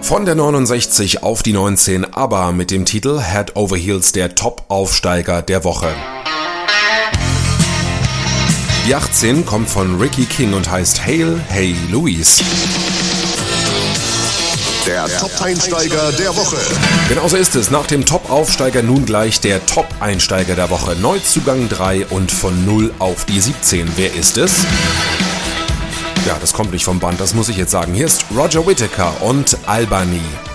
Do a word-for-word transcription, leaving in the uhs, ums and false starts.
Von der neunundsechzig auf die neunzehn, ABBA mit dem Titel Head Over Heels, der Top-Aufsteiger der Woche. Die achtzehn kommt von Ricky King und heißt Hail, Hey Louise. Der Top-Einsteiger der Woche. Genauso ist es. Nach dem Top-Aufsteiger nun gleich der Top-Einsteiger der Woche. Neuzugang drei und von null auf die siebzehn. Wer ist es? Ja, das kommt nicht vom Band, das muss ich jetzt sagen. Hier ist Roger Whittaker und Albany.